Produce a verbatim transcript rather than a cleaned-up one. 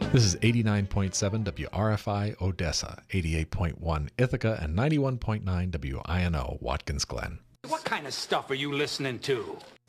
This is eighty-nine point seven W R F I Odessa, eighty-eight point one Ithaca, and ninety-one point nine W I N O Watkins Glen. What kind of stuff are you listening to?